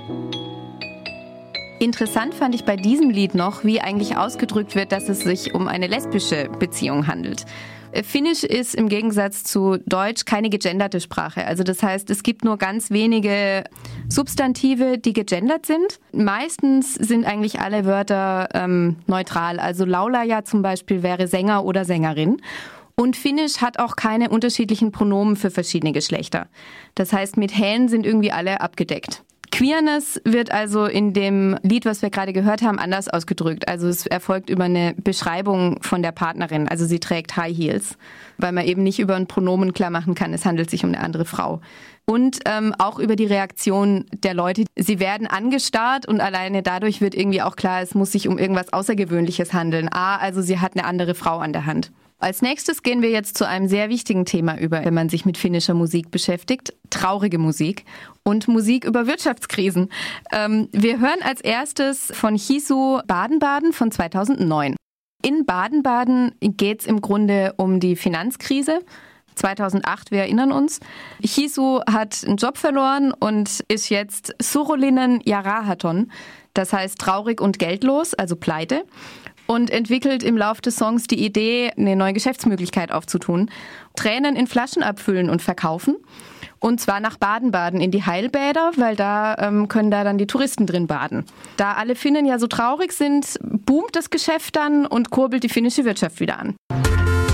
Interessant fand ich bei diesem Lied noch, wie eigentlich ausgedrückt wird, dass es sich um eine lesbische Beziehung handelt. Finnisch ist im Gegensatz zu Deutsch keine gegenderte Sprache. Also das heißt, es gibt nur ganz wenige Substantive, die gegendert sind. Meistens sind eigentlich alle Wörter neutral. Also laulaja zum Beispiel wäre Sänger oder Sängerin. Und Finnisch hat auch keine unterschiedlichen Pronomen für verschiedene Geschlechter. Das heißt, mit hän sind irgendwie alle abgedeckt. Queerness wird also in dem Lied, was wir gerade gehört haben, anders ausgedrückt. Also es erfolgt über eine Beschreibung von der Partnerin. Also sie trägt High Heels, weil man eben nicht über ein Pronomen klar machen kann, es handelt sich um eine andere Frau. Und auch über die Reaktion der Leute. Sie werden angestarrt und alleine dadurch wird irgendwie auch klar, es muss sich um irgendwas Außergewöhnliches handeln. Also sie hat eine andere Frau an der Hand. Als nächstes gehen wir jetzt zu einem sehr wichtigen Thema über, wenn man sich mit finnischer Musik beschäftigt. Traurige Musik und Musik über Wirtschaftskrisen. Wir hören als erstes von Hisu Baden-Baden von 2009. In Baden-Baden geht es im Grunde um die Finanzkrise. 2008, wir erinnern uns. Hisu hat einen Job verloren und ist jetzt Surulinen Jarahaton. Das heißt traurig und geldlos, also pleite. Und entwickelt im Lauf des Songs die Idee, eine neue Geschäftsmöglichkeit aufzutun. Tränen in Flaschen abfüllen und verkaufen. Und zwar nach Baden-Baden in die Heilbäder, weil da können da dann die Touristen drin baden. Da alle Finnen ja so traurig sind, boomt das Geschäft dann und kurbelt die finnische Wirtschaft wieder an.